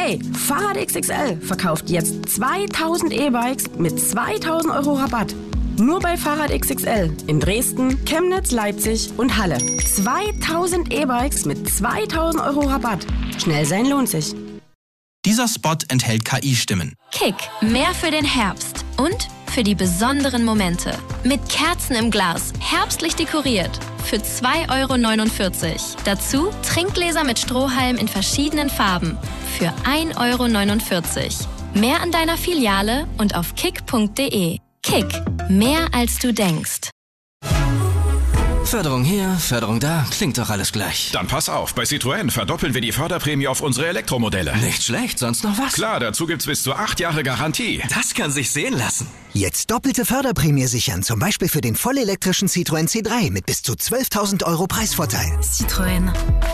Hey, Fahrrad XXL verkauft jetzt 2000 E-Bikes mit 2000 € Rabatt. Nur bei Fahrrad XXL in Dresden, Chemnitz, Leipzig und Halle. 2000 E-Bikes mit 2000 € Rabatt. Schnell sein lohnt sich. Dieser Spot enthält KI-Stimmen. Kick, mehr für den Herbst und für die besonderen Momente. Mit Kerzen im Glas, herbstlich dekoriert. Für 2,49 €. Dazu Trinkgläser mit Strohhalm in verschiedenen Farben. Für 1,49 €. Mehr an deiner Filiale und auf kick.de. Kick, mehr als du denkst. Förderung hier, Förderung da, klingt doch alles gleich. Dann pass auf, bei Citroën verdoppeln wir die Förderprämie auf unsere Elektromodelle. Nicht schlecht, sonst noch was? Klar, dazu gibt's bis zu 8 Jahre Garantie. Das kann sich sehen lassen. Jetzt doppelte Förderprämie sichern, zum Beispiel für den vollelektrischen Citroën C3 mit bis zu 12.000 € Preisvorteil. Citroën.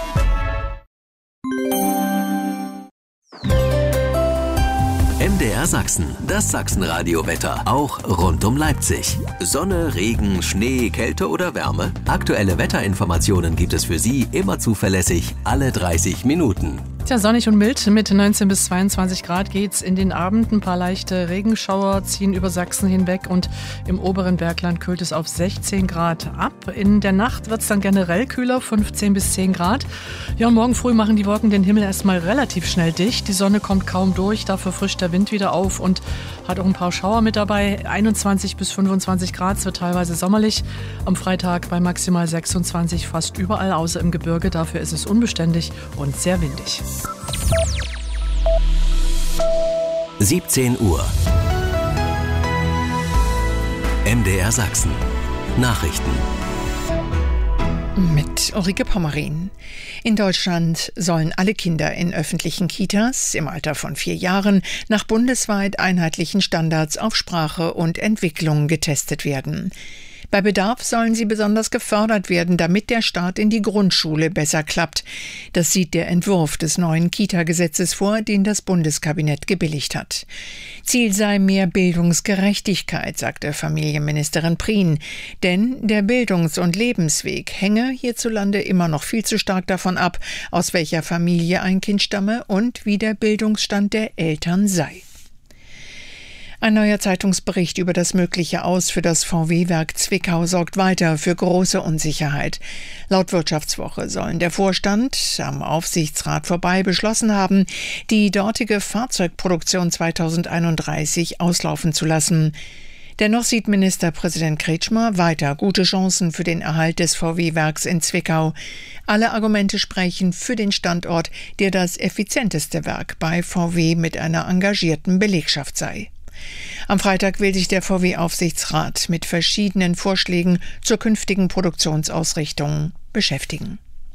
MDR Sachsen, das Sachsenradio-Wetter, auch rund um Leipzig. Sonne, Regen, Schnee, Kälte oder Wärme? Aktuelle Wetterinformationen gibt es für Sie immer zuverlässig, alle 30 Minuten. Tja, sonnig und mild. Mit 19 bis 22 Grad geht's in den Abend. Ein paar leichte Regenschauer ziehen über Sachsen hinweg und im oberen Bergland kühlt es auf 16 Grad ab. In der Nacht wird's dann generell kühler, 15 bis 10 Grad. Ja, und morgen früh machen die Wolken den Himmel erstmal relativ schnell dicht. Die Sonne kommt kaum durch, dafür frischt der Wind wieder auf und hat auch ein paar Schauer mit dabei. 21 bis 25 Grad, es wird teilweise sommerlich. Am Freitag bei maximal 26 fast überall, außer im Gebirge. Dafür ist es unbeständig und sehr windig. 17 Uhr. MDR Sachsen. Nachrichten. Mit Ulrike Pommerin. In Deutschland sollen alle Kinder in öffentlichen Kitas im Alter von 4 Jahren nach bundesweit einheitlichen Standards auf Sprache und Entwicklung getestet werden. Bei Bedarf sollen sie besonders gefördert werden, damit der Start in die Grundschule besser klappt. Das sieht der Entwurf des neuen Kita-Gesetzes vor, den das Bundeskabinett gebilligt hat. Ziel sei mehr Bildungsgerechtigkeit, sagte Familienministerin Prien. Denn der Bildungs- und Lebensweg hänge hierzulande immer noch viel zu stark davon ab, aus welcher Familie ein Kind stamme und wie der Bildungsstand der Eltern sei. Ein neuer Zeitungsbericht über das mögliche Aus für das VW-Werk Zwickau sorgt weiter für große Unsicherheit. Laut Wirtschaftswoche sollen der Vorstand am Aufsichtsrat vorbei beschlossen haben, die dortige Fahrzeugproduktion 2031 auslaufen zu lassen. Dennoch sieht Ministerpräsident Kretschmer weiter gute Chancen für den Erhalt des VW-Werks in Zwickau. Alle Argumente sprechen für den Standort, der das effizienteste Werk bei VW mit einer engagierten Belegschaft sei. Am Freitag will sich der VW-Aufsichtsrat mit verschiedenen Vorschlägen zur künftigen Produktionsausrichtung beschäftigen.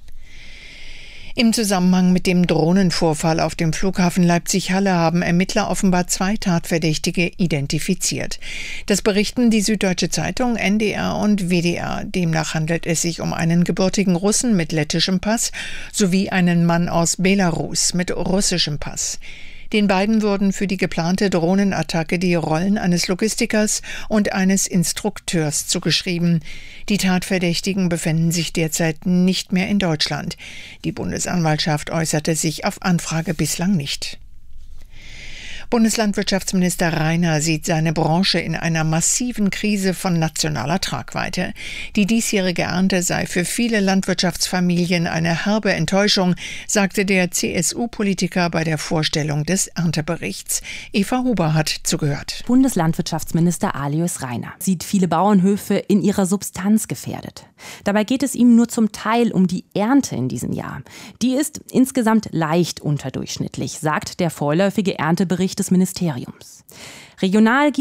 Im Zusammenhang mit dem Drohnenvorfall auf dem Flughafen Leipzig-Halle haben Ermittler offenbar 2 Tatverdächtige identifiziert. Das berichten die Süddeutsche Zeitung, NDR und WDR. Demnach handelt es sich um einen gebürtigen Russen mit lettischem Pass sowie einen Mann aus Belarus mit russischem Pass. Den beiden wurden für die geplante Drohnenattacke die Rollen eines Logistikers und eines Instrukteurs zugeschrieben. Die Tatverdächtigen befinden sich derzeit nicht mehr in Deutschland. Die Bundesanwaltschaft äußerte sich auf Anfrage bislang nicht. Bundeslandwirtschaftsminister Rainer sieht seine Branche in einer massiven Krise von nationaler Tragweite. Die diesjährige Ernte sei für viele Landwirtschaftsfamilien eine herbe Enttäuschung, sagte der CSU-Politiker bei der Vorstellung des Ernteberichts. Eva Huber hat zugehört. Bundeslandwirtschaftsminister Alois Rainer sieht viele Bauernhöfe in ihrer Substanz gefährdet. Dabei geht es ihm nur zum Teil um die Ernte in diesem Jahr. Die ist insgesamt leicht unterdurchschnittlich, sagt der vorläufige Erntebericht des Ministeriums. Regional